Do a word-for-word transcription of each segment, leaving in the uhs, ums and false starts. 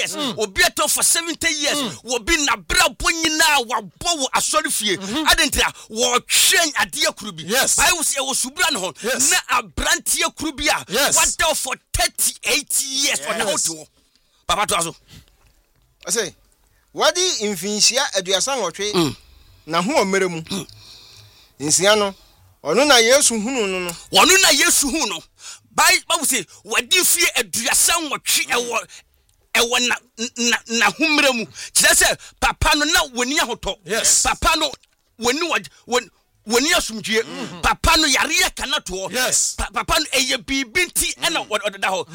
years obi ato for seventy years obi na bra bonyina wabɔ wo asɔre fie adentia wo twen ade akuru bi Bible say wo subra no na abrantie akuru bi a wada for thirty-eight years for na hoto papa to aso I say wadi infinsia aduasa nwotwe na ho omere mu nsia no ono na Yesu hunu no no ono na Yesu hunu no Bible say wadi fie aduasa nwotwe ewo ewo na na na humre mu kire say papa no na woni ahoto papa no woni woni asumdue papa no yare ya kanato papa no eye bibinti ena odda ho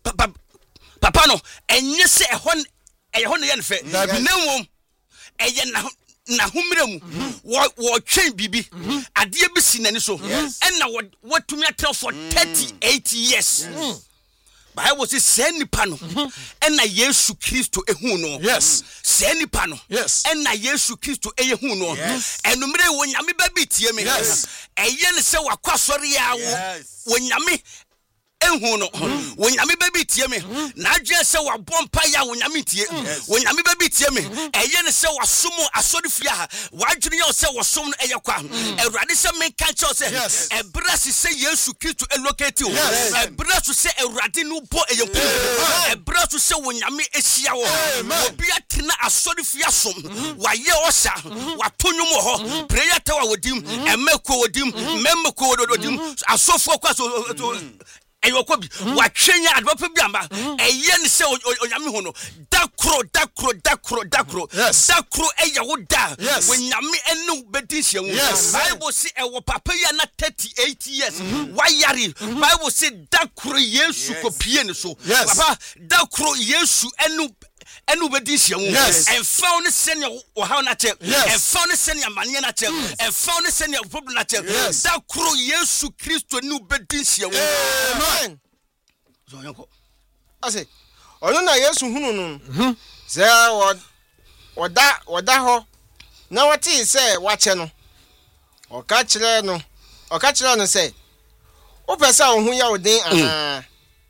papa no enye se ehon eye ho ne ye nfe na wom eye na na humre mu wo twen bibi ade bi si nani so ena watumi atrel for thirty-eight years Bible says say nipa no ena Yesu Kristo ehu no yes say nipa no yes ena Yesu Kristo ehu no enumre wo nyame ba bi tie me eye ne se wakwasori ya wo nyame ehu no wo nyame ba bi tie me na adwe se wabompa ya wo nyame tie wo nyame ba bi tie me eye ne se wasomo asori fia ha wadwene ye se wasom no eye kwa ewrade se me kan che se ebrasi se Yesu Kristo elocate o ebrasi se ewrade no bo eye ku ebrasi se wo nyame ehia wo obi atena asori fia som waye osa watonwum ho prayer tower wodim emeko wodim memeko wodim asofo kwa so eyokobi watwenya adwopa bi amba eye ne se onyame ho no dakro dakro dakro dakro dakro eye wo da wonyame enu bedinhia wo Bible say ewo papa ya na thirty-eight years wayare Bible say dakro Yesu kopie ne so papa dakro Yesu enu enu bedinhia wo enfa ne sene wo ha na che enfa ne sene amane na che enfa ne sene problem na che dakro Yesu Kristo enu bedinhia wo amen so yako ase ono na Yesu hunu no ze wo oda oda ho na wati se wache no o ka kire no o ka kire no se o pesa wo hu ya odin aha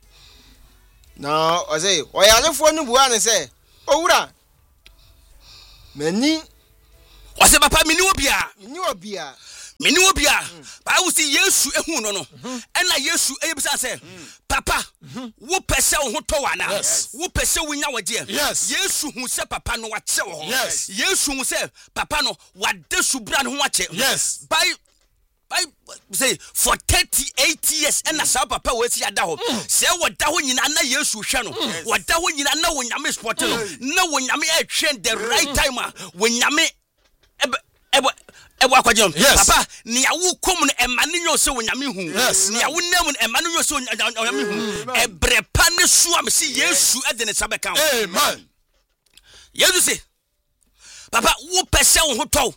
na o say o yalefo no bua ne say owura mani o say papa mini obia mini obia mini obia ba wo say Yesu ehu no no ena Yesu eyebisa say papa wo pese wo to wana wo pese wo nya waje Yesu hu say papa no wache wo Yesu hu say papa no wade subra no ho wache by I say for thirty-eight years and as papa we see ada ho say wada ho nyina na Yesu hwe no wada ho nyina na wo nyame sport no na wo nyame e train the right time a wo nyame ebe ebe ebe akwaje papa ni awu kom no emane nyo se wo nyame hu ni awu nam no emane nyo se wo nyame hu ebre pa ne so am se Yesu e de ne sabeka amen Yesu say papa wo pese wo ho to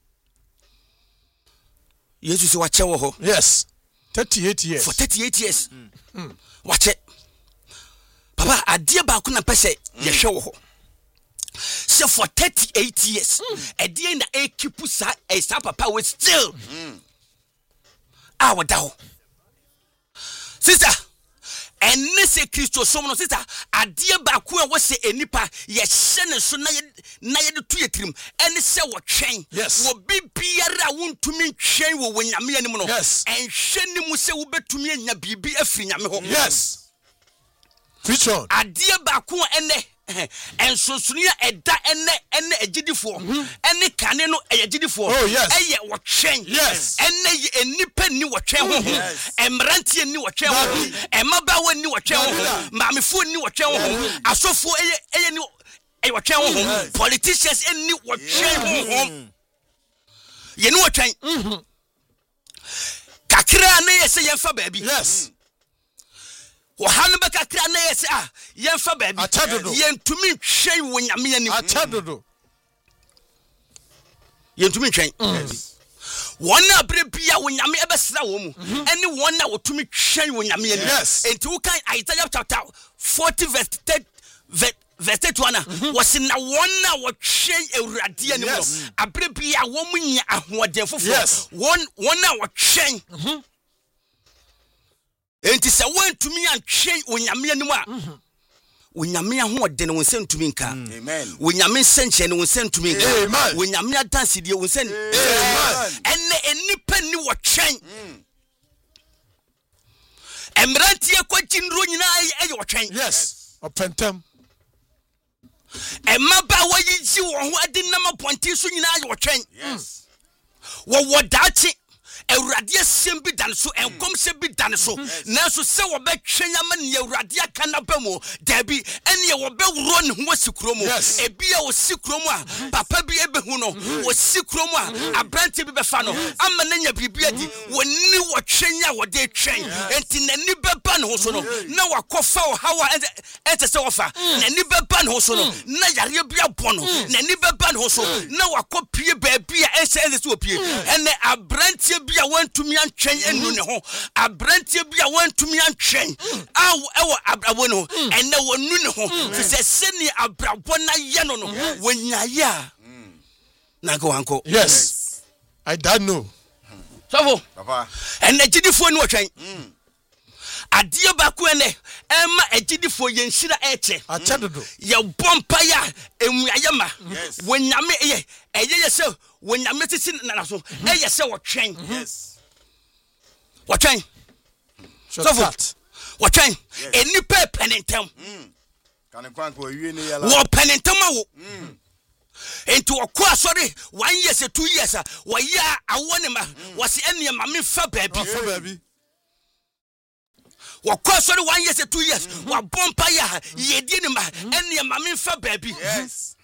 Yesu se wache wo ho yes thirty-eight years for thirty-eight years mm. wache papa adie ba ko na pese ye hwe wo ho se for thirty-eight years adie na e keep sa e sa papa we still ah wada ho sister enne se Kristo som no sister adie ba ko e wo se enipa ye hye ne so na ye na ye de tu ye tirim ene se wo twen wo bibiara wontumi twen wo wonyame anim no enhwe ni mu se wo betumi anya bibi afiri nyame ho yes preach on adie ba ko ene ensonsonia eda ene ene agidifo ene kane no agidifo eye wo twen ene enipa ni wo twen ho emrantie ni wo twen ho emabawa ni wo twen ho mamefo ni wo twen ho asofo eye eye ni e wo twen ho politicians eni wo twen ho ye ni wo twen kakra na ye se ye fa baabi yes wo hanu be kakra na ye se ah ye fa baabi ye ntumi twen wo nyame ani atadodo ye ntumi twen wona brebia wo nyame ebesra wo mu ene wona wo tumi twen wo nyame ani enti wo kan Isaiah chapter forty verse verse twenty-one was in a one wo twen ewrade ani mo abrebia wo mu nya ahoden fofo one one wo twen enti se won tumi antwen wo nyame ani mu a Unyame ahoɔden wo nsɛ ntumi nka. Amen. Unyame nsɛnkyɛ ne wo nsɛ ntumi nka. Amen. Unyame adanse die wo nsɛ. Amen. Ɛnɛ enipa ni wɔ twɛn. Emrantie kwagyi nro nyinaa ɛyɛ wɔ twɛn. Yes. Opentem. Emaba wa yiji wo ho ade nam apɔnte so nyinaa yɛ wɔ twɛn. Yes. Wo wo daakye Awurade asɛm bi dan so enkom se bi dan so nanso sɛ wo bɛtwe nyama ne Awurade aka na ba mu dabi ɛne wo bɛwuro ne ho sikuro mu ebi a wo sikuro mu a papa bi ebehu no wo sikuro mu a abrante bi bɛfa no ama na nya biribi adi wo ni wo twenya wo de twɛn enti nani bɛba ne ho so no na wakɔfa wo hawa ɛte sɛ wofa nani bɛba ne ho so no na yare bi abɔ no nani bɛba ne ho so na wakɔpie baabi a ɛsɛ ɛsɛ so opie ɛne abrante bi a wantumi antwɛn enu ne ho abrante bi a wantumi antwɛn aw ɛwɔ abrabo no ɛnɛ wonu ne ho sɛ sɛni abrabo na yɛ no no wonyaye a na go anko. Yes. I don't know. So Papa. ɛnɛ gidifo ni wɔtwɛn adeɛ ba ko ɛnɛ ɛma agidifo yɛn hyira ɛkyɛ Achadodo. yɛ bompa ya emuayɛ ma Yes. wonyame ɛyɛ ɛyɛ yɛ sɛ wonyame tisi na so ɛyɛ sɛ wɔtwɛn. Yes. Wɔtwɛn Shortcut. wɔtwɛn enipa pɛnentam Kan kwan ko wie ne yala. wɔ pɛnentam awo enti wɔkɔ asɔre one years two years a wɔyɛ awɔ ne ma wɔsi ɛnea mame fa baabi For baby. wɔkɔ asɔre one years two years wɔabɔ mpa yɛ yɛdi ne ma ɛnea mame fa baabi Yes.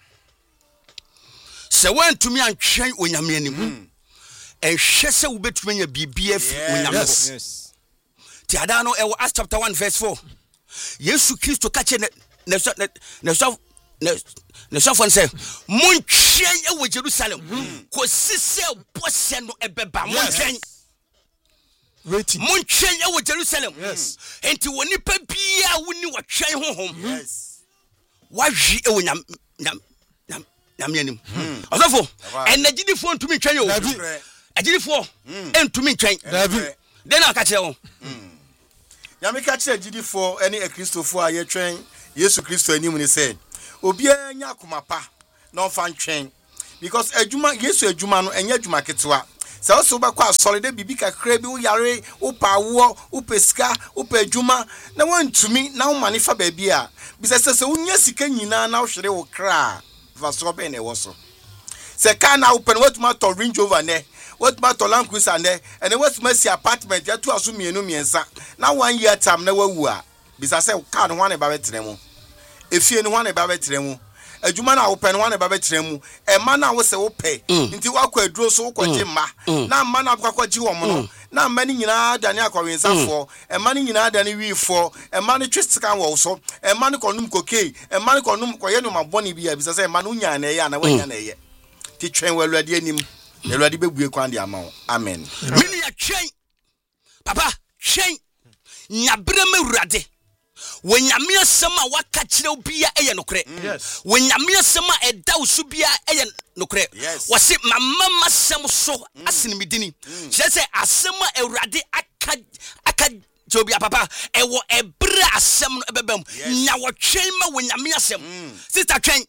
sɛ wɔntumi antwɛn onyame anim ɛhwɛ sɛ wobɛtumi anya biribi afi onyame Yes. hɔ Yes. ti ada no ɛwɔ Acts chapter one verse four Yesu Kristo ka kyɛ na so na so na so fon sɛ montwɛn ɛwɔ Jerusalem kɔsi sɛ bɔsɛ no ɛbɛba montwɛn Waiting. montwɛn ɛwɔ Jerusalem Yes. enti wɔ nipa bia woni wɔtwɛn honhom Yes. wahwi ɛwɔ nyam nyam nyam nyam anim ɔsɔfo ɛnagidifo ntumi ntwɛn o Dabi. agidifo ɛntumi ntwɛn Dabi. den na ka kyerɛ wo Nyame ka kyerɛ gidifo ɛne akristofo a yɛtwɛn Yesu Kristo anim ne sɛ obiara nya akoma pa na ɔfa ntwɛn because adwuma Yesu adwuma no ɛnyɛ adwuma ketewa sɛ wo so bɛkɔ asɔre de bibi kakra bi wo yare wo pa awoɔ wo pɛ sika wo pɛ adwuma na wontumi na wo mane fa baabi a bisa sɛ sɛ wonya sika nyinaa na wohwere wo kra fa so bɛn na ɛwɔ so sɛ ka na wo pɛ no watuma tɔ Range Rover nɛ watuma tɔ Land Cruiser nɛ ɛne watuma si apartment yɛto aso mienu miɛnsa na one year time na wawu a bisa sɛ car no ho na ba bɛtena mu efie no ho na ba bɛtena mu adwuma na wo pɛ no ho na ba bɛtena mu ɛma na wo sɛ wo pɛ nti wakɔ aduro so wokɔgye mma na mma na akɔkɔgye wɔn no na mma ni nyinaa dane akɔwensafoɔ ɛma ni nyinaa dane wiifoɔ ɛma ni twesika wɔ so ɛma ni kɔnum kokei ɛma ni kɔnum kɔyɛ no mabɔne bi a bisa sɛ ɛma no nya na ɛyɛ na wanya na ɛyɛ ti twɛn wɔ Awurade anim na Awurade bɛbue kwan de ama wo amen. mini atwɛn papa twɛn nyabrɛ ma Awurade wonyame asɛm a waka kyerɛ wo bia ɛyɛ nokorɛ Yes. wonyame asɛm a ɛda wo so bia ɛyɛ nokorɛ Yes. wɔse mamama asɛm so asene medini kyerɛ sɛ asɛm a Awurade aka aka kyerɛ bia papa ɛwɔ ɛbrɛ asɛm no ɛbɛba mu nya wɔtwɛn ma wonyame asɛm sister twɛn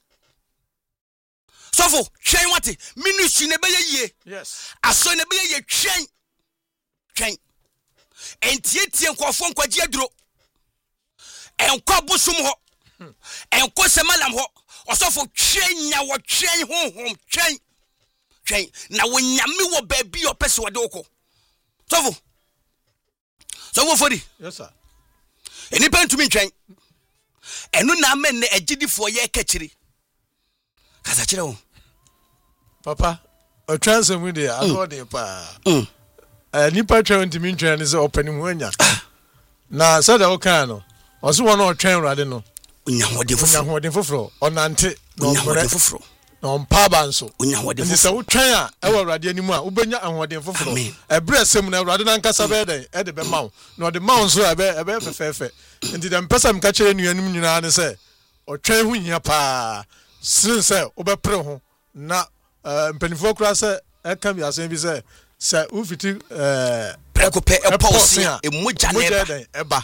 sɔfo twɛn wate ministry ne bɛyɛ yie Yes. aso ne bɛyɛ yie twɛn twɛn entietie nkɔfo nkɔgye aduro enkɔ bosom hɔ enkɔ semalam hɔ ɔsɔfo twɛn nya wɔ twɛn honhom twɛn twɛn na wonyame wɔ baabi ɔpɛ sɛ wɔde wokɔ sɔfo sɔfo fodi Yes, sir. enipa ntumi ntwɛn ɛno na ama ne agidifoɔ yɛ kakyiri kasa kyerɛ wo Papa, a transfer with the other pa. Mm. A nipa train to mean train is opening when ya. Na said the Okano. Also, one or train radino. onya hode foforo Holding for floor on ante no onya hode foforo on pabanso. onya hode And this foforo a train a ever radio anymore. Ubenya and holding for floor. Amen. A breast seminar rather than Casabede at the mount. No, the mount so I bear a bear fefe. And did them person catching you and say, or train when ya pa. Since say, Ober Pro, na penifocra say, I come here saying, say, say, Ufiti, uh, preko pe e pause e moja neba eba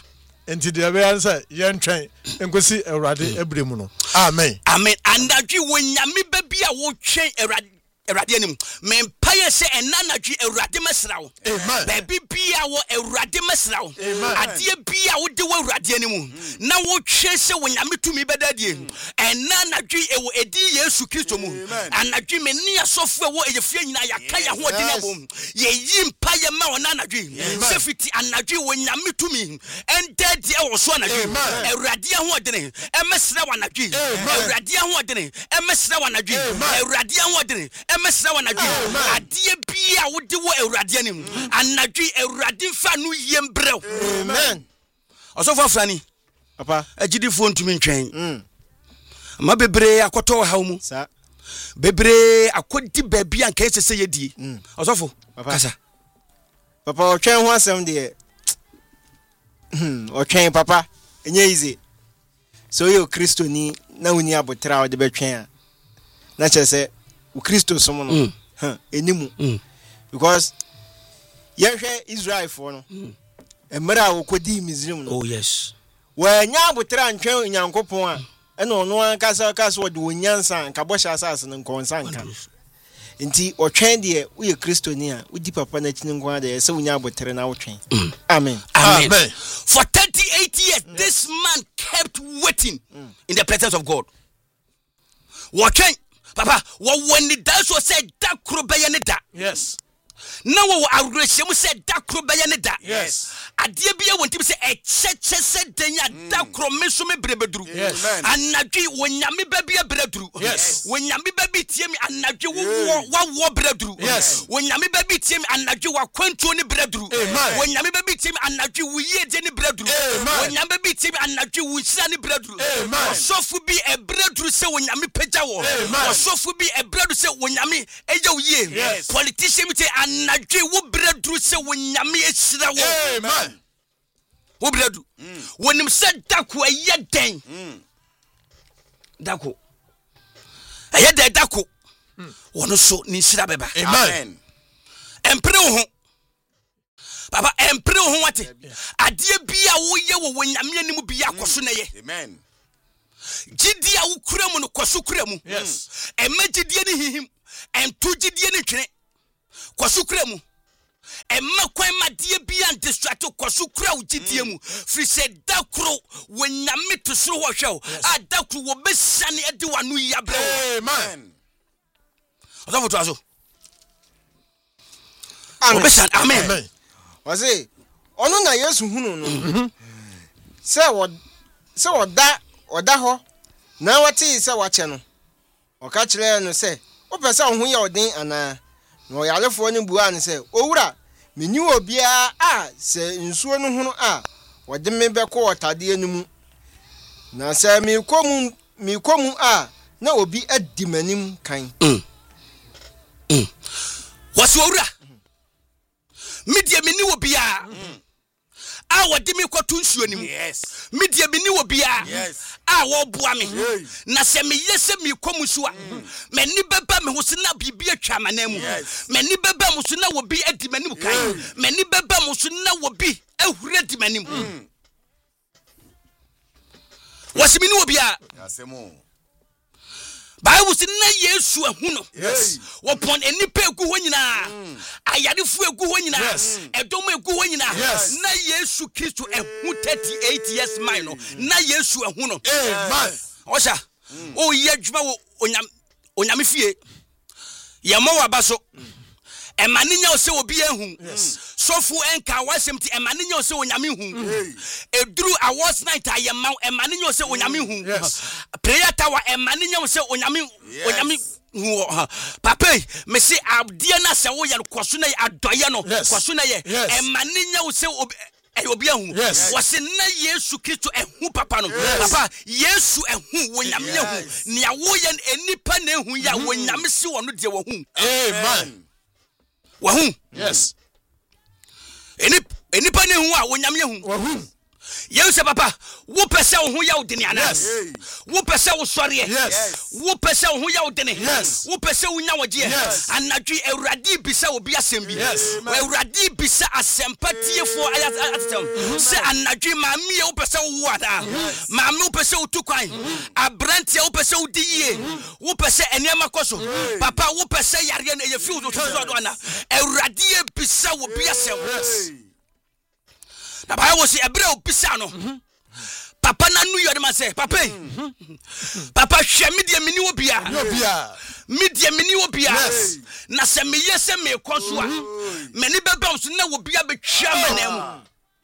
enti de be answer yen twen enkosi Awurade ebremu no amen amen anadwi wonyame ba bia wo twen Awurade Awurade anim me mpaye se enanadwi Awurade mesra wo amen baby bia wo Awurade mesra wo ade bia wo de wo Awurade anim na wo twen se wonyame tumi bedadie enanadwi e wo edi Yesu Kristo mu anadwi me ni asofo wo eyefie nyina yaka ya ho ode nebom ye yi mpaye ma onanadwi se fiti anadwi wonyame tumi endade e wo so anadwi Awurade ho ode ne emesra wo anadwi Awurade ho ode ne emesra wo anadwi Awurade ho ode ne mesra wanadwi adie bia wo de wo Awurade anim anadwi Awurade mfa no yem brew amen osofo afrani papa agidifo ntumi ntwen mm ma bebre akoto haw mu sa bebre akodi babia anka esese yedie osofo kasa papa o twen ho asem de hmm o twen papa enye easy so yo Kristo ni na woni abotra o de betwen a na chese u Kristo somo no mm. ha enimu mm. because yehwe Israel for no mm. emra wo kodi Misrim no oh yes wa nya abotra ntwen Nyankopon a ena ono an kasa kasa wode wonyansa nka bosha asase no nkonsa nka nti otwen de wo ye Kristo ni a udi papa na chini nkwa de se wonya abotra na wotwen mm. amen. amen amen for thirty-eight years yes. This man kept waiting mm. in the presence of God watching papa wo woni da so say da kro beye ne da yes na wo awrehye say da kro beye ne da yes adie bia wontim say e cheche se denya da kro me so me brebeduru anadwi wonyame ba bia breduru yes wonyame ba bi tie mi anadwi wo wa wo breduru yes wonyame ba bi tie mi anadwi wa kwantuo ne breduru wonyame ba bi tie mi anadwi wo yede ne breduru wonyame ba bi tie mi anadwi wo hira ne breduru osofu bi e breduru se wonyame pagya wo osofu bi e breduru se wonyame eje wo ye politician mi te anadwi wo breduru se wonyame ehira wo amen wo bredu wonim se dako aye den dako aye den dako wono so ni sira beba amen empre ho baba empre ho wate ade bia wo ye wo wonyame anim bia akoso na ye amen gidia wo kura mu no koso kura mu yes emma gidie ni hihim ento gidie ni twene koso kura mu emma kwan madie bia distract koso kura ugidie mu free said dakro wonyame to so wo hwew a dakro wo besane ade wanu yabre amen ozo foto aso amen obesan amen wase ono na Yesu hunu no se wo se wo da oda ho na wati se wache no o ka kire no se o pese ho ye odin ana no yalefo ni bua ne se owura meni obia a se nsuo no hunu a wode me beko otade anumu na se mi komu mi komu a na obi adi manim kan mm mm waso owura media meni obia a wode me kwato nsuo nim yes media meni obia yes a wo boa me na se me yese mi komu so a mani beba me ho se na bibia twa manamu mani beba mo so na wo bi adi manim kan mani beba mo so na wo bi ahura di manim wasimi ni obia asemo Bible say na Yesu ahu no yes wopon enipa egu ho nyina ayarefo egu ho nyina edom egu ho nyina na Yesu Kristo ahu thirty-eight years man no na Yesu ahu no amen osha o ye adwuma wo onyam onyame fie ye mo wabaso emani nya ose obi ahu sofu enka wasem ti emani nya ose onyame hu eduru awards night ayema emani nya ose onyame hu prayer tower emani nya ose onyame onyame hu papa me se abdia na se wo ye kwaso na adoye no kwaso na ye emani nya ose obi ahu wase na Yesu Kristo ehu papa no papa Yesu ehu wonyame hu nia wo ye enipa na ehu ya wonyame si wono de wo hu amen wahu yes eni eni pa ne hu a wonyame hu wahu You say papa, wo pese wo ho ya odene ana. Wo pese wo sori e. Wo pese wo ho ya odene. Wo pese wo nya woje e. Anadwi Awurade bisa obi asem bi. Awurade bisa asempatiefo ayatem. Se anadwi maami e wo pese wo ada. Maami wo pese wo tukwan. Abrante wo pese wo diye. Wo pese enema koso. Papa wo pese yare na ye fi wo so do ana. Awurade bisa obi asem. Na Bible say ebre obisa no. Papa na nu yode ma say papa. Papa hwe me de meni wo bia. Bia. Me de meni wo bia. Na se me yese me koso a. Meni beba so na wo bia betwa manam.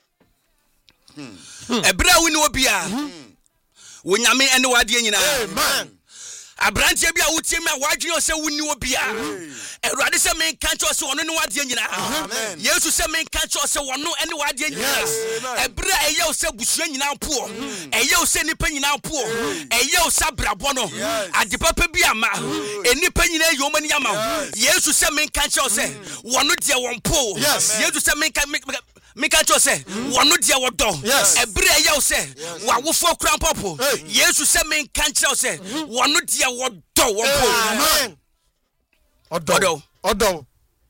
Ebre wo ni wo bia. Wo nyame ene wade nyina. Amen. Abrantie bia wo tie me wadwen se wo ni wo bia. Erade se men kan cho se wono ne wade nyina. Amen. Yesu se men kan cho se wono ene wade nyina. Ebre eye o se busua nyina po. Eye o se nipa nyina po. Eye o sa brabo no. Ade papa bia ma. Enipa nyina yoma ni ama. Yesu se men kan cho se wono de won po. Yesu se men kan me can to say one no dia wodo ebre eye o say wa wo fo kran popo Yesu say me can to say one no dia wodo wo po. Amen. Odo Odo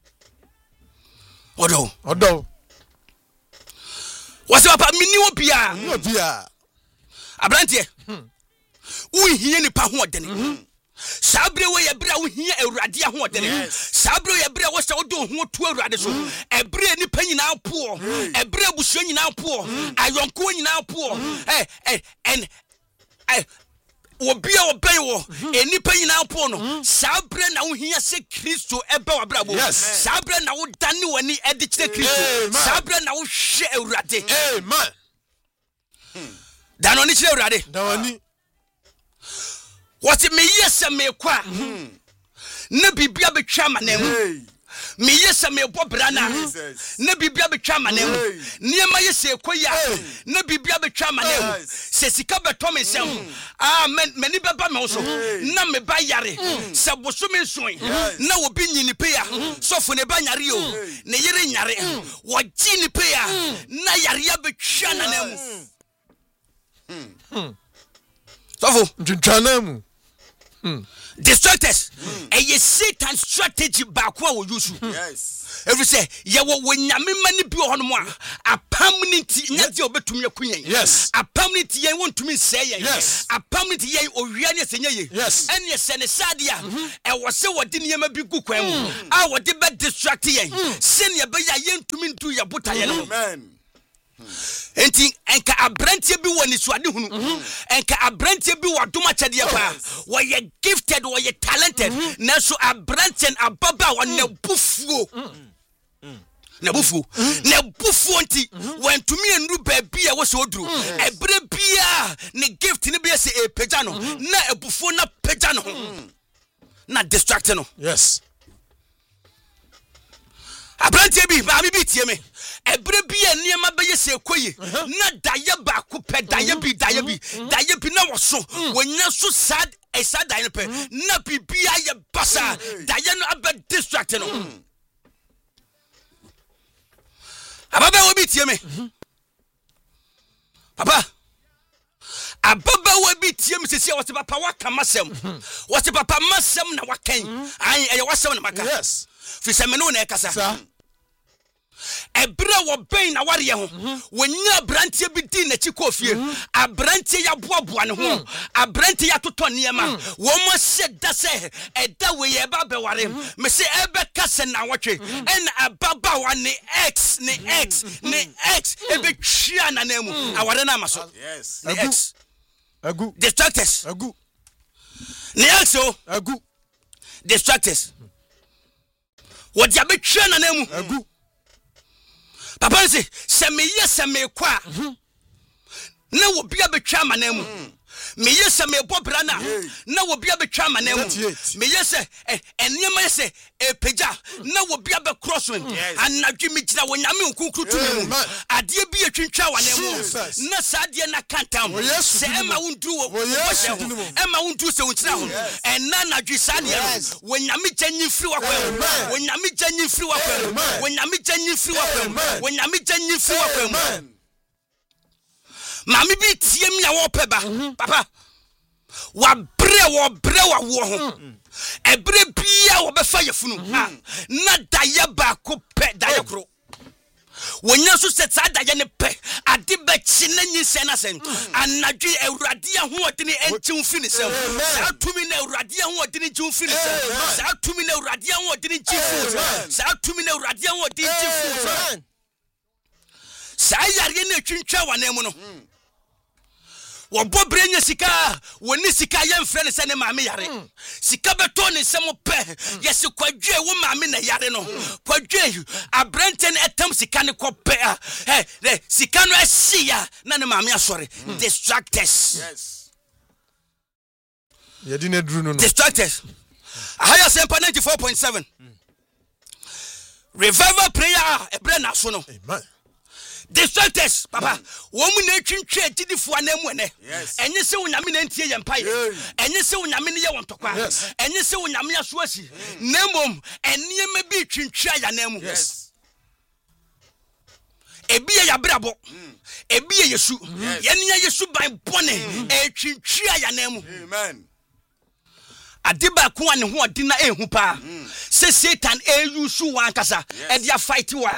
Odo Odo what's up mini wo bia no bia abrante wo hie ni pa ho odene Sabre we ebra wo hia Awurade ahodene. Sabre we ebra wo se wo do ho to Awurade so. Ebre ni pa nyina po. Ebre abusuo nyina po. Ayonko nyina po. Eh eh en eh obi a oben wo enipa nyina po no. Sabre na wo hia se Kristo ebe wa brabo. Sabre na wo dane wani edi kire Kristo. Sabre na wo hwe Awurade. Amen. Danoni kire Awurade. Danoni what me yes me kwa na bibia betwa manam me yes me bobra na na bibia betwa manam niema yes ekoya na bibia betwa manam se sika beto me sem ah mani beba me so na me ba yare se boso me nson na obi nyini pe ya sofo ne ba nyare o ne yire nyare wo gi ni pe ya na yare ya betwa na nam sofo Jujanamu Distractors, a ye Satan strategy back one will use. Yes. Every say, ye will win Yamimani be on moi. A permanent Nazi over to me a queen. Yes. A permanent ye want to me say yes. A permanent ye or Yannis. Yes. And yes, and a sadia. And was so what didn't you be good? I was the bad distracting. Send your bay yen to me to your butayan. Amen. Enti enka abrante bi woni suade hunu enka abrante bi wadoma chade pa wo ye gifted wo ye talented na so abrante ababa wo na bufuo na bufuo na bufuo nti wantumi enru ba bia wo se oduru ebre bia ne gift ne bia se e pagya no na ebufuo na pagya no na distract no. Yes. Abrante bi ba mi bi tie me ebre bia niema beye se koyi na daye ba ko pe daye bi daye bi daye bi na wo so wonya so sad e sad daye pe na bibia ye basa daye no aba distract no ababa wo bi tie me papa ababa wo bi tie me sesi wo se papa waka masem wo se papa masem na wakan ai e wasem na maka. Yes. Fi se me no na e kasa ebra wo ben na ware ho wonya abrantie bi di na chikofie abrantie ya boaboa ne ho abrantie ya toto niema wo mo se da se eda we ye ba be ware me se ebe kase na wotwe en ababa wa ne x ne x ne x ebe twia na namu aware na maso. Yes. Ne x agu distractors agu ne x o agu distractors what ya be twia na namu agu papa say se me yes me kwa na wo bia betwa manam me yes me bobra na na wo bia betwa manam me yes enema yes e pagya na wo bia be crosswind anadwi me gira wo nyame nkunkuru tumi mu ade bi atwintwa wanam na saade na kantam se ema wondu wo ema wondu se wonkyira ho enna nadwi saade wo nyame gyanyi firi wakwam wo nyame gyanyi firi wakwam wo nyame gyanyi firi wakwam wo nyame gyanyi firi wakwam Mami bi tie mi a wo peba. Papa. Wa bre wo bre wa wo ho. Ebre bia wo be fa yefunu. Na daye ba ko pe daye kro. Wonya so set sa daye ne pe. Ade be chi na nyise na sen. Anadwe Awurade ho odene enchi mfini sem. Sa tumi na Awurade ho odene chi mfini sem. Sa tumi na Awurade ho odene chi fu. Sa tumi na Awurade ho odene chi fu. Sa yare na twintwa wanem no. Wo bobre nya sika woni sika ye mfre ne se ne maame yare sika beto ne se mo pe yesi kwadwe wo maame na yare no kwadwe abrenten etam sika ne ko pe eh eh sika no asia na ne maame asore distractors. Yes. Ye di ne dru no no. Distractors. Higher Semper ninety-four point seven. Revival prayer ebre na so no. Amen. Distractors, Papa. Woman na twintwe tidifo anemu ene. Enye se wonyame na ntie ye mpaye. Enye se wonyame ne ye wontokwa. Enye se wonyame aso asi. Nemom enie ma bi twintwe ayanemu. Yes. Ebi ye yabrabo. Ebi ye Yesu. Ye ne Yesu ban bone e twintwe ayanemu. Amen. Adiba ko ane ho odi na ehu pa. Se Satan e yusu wan kasa e dia fight wa.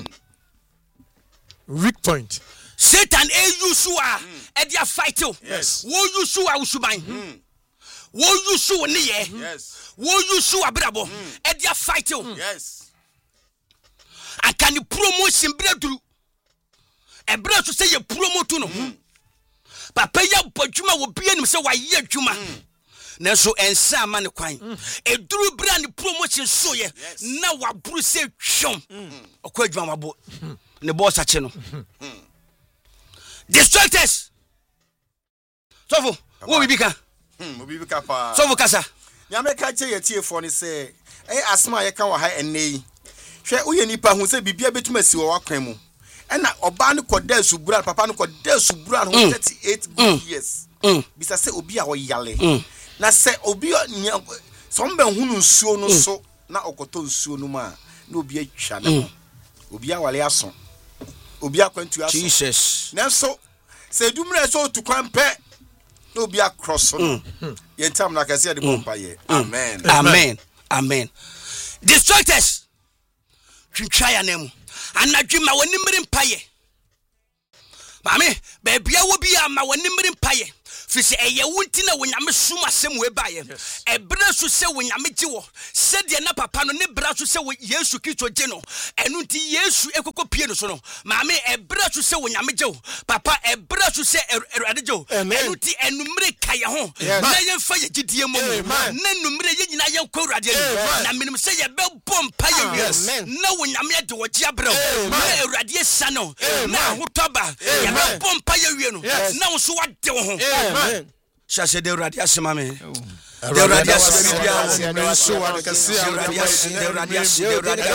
Weak point. Satan e yusua e dia fight you. Yes. Wo yusua usuban. Wo yusu ne ye. Yes. Wo yusu abrabo e dia fight you. Yes. Akani promotion breduru. E bre so say ye promote no. Papa ya bodwuma wo bia nim say wa ye adwuma. Na so ensa ma ne kwan. Eduru bra ne promotion so ye na wa buru say twom. Okwa adwuma wabo. Ne boss ache no. Distractors. Sofo, wo bibika. Hmm, bibika pa. Sofo kasa. Ya meka che ye tie fo ni se, eh asma ye ka wa ha enne yi. Hwe wo ye nipa hu se bibia betuma si wo wakwan mu. Ena oba ne koda subura, papa ne koda subura no thirty-eight good years. Bisa se obi a wo yale. Na se obi so mbe hunu nsuo no so na okoto nsuo no ma na obi atwa ne. Obi a wale aso. Obi akwantu aso. Jesus. Nanso se dumre so to kwampe no be across no. Ye ntam na kase de pompa ye. Amen. Amen. Amen. Distractors. Twitwa ya nemu. Anadwuma woni mmiri mpaye. Mame, baby a wo bia ma woni mmiri mpaye. Fisi eye wunti na wonyame sum asem we baye. Ebra so se wonyame giwo. Se de na papa no ne bra so se Yesu Kristo je no. Enu nti Yesu ekoko pie no so no. Maame ebra so se wonyame giwo. Papa ebra so se erade giwo. Enu nti enumre kaye ho. Na ye fa ye gidie mo. Na enumre ye nyina ye nkwa urade ni. Na minim se ye be bom pa ye wi. Na wonyame de wo gi abra. Na urade sa no. Na hotoba ye be bom pa ye wi no. Na wo so wade wo ho. Amen. Shashe de Radia Simame. The Radia Simame. So I can see the Radia Simame. The Radia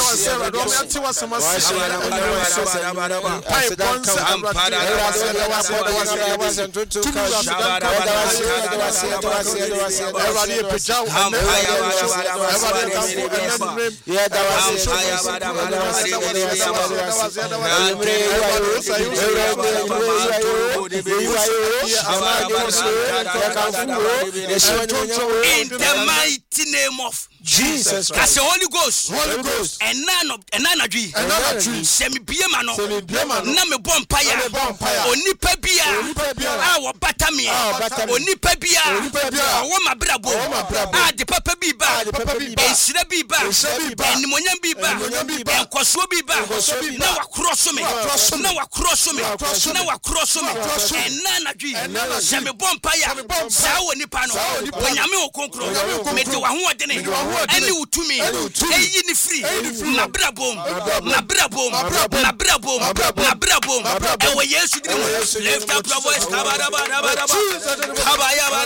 in the mighty name of Jesus Christ, the Holy Ghost, Holy Ghost, and none of and none of you, semi biemano, name bompire, oni pebia, our batamia, oni pebia, our mabrabo, ah, the papa biba, and sida biba, and monyam biba, and koso biba, now a cross me, now a cross me, now a cross me, and none of you, semi bompire, sao nipano, when Yami Okonkro, made you a who didn't. Any to me, any free, Nabrabom, Nabrabom, Nabrabom, Nabrabom, and we yes, left up your voice, Kabaya.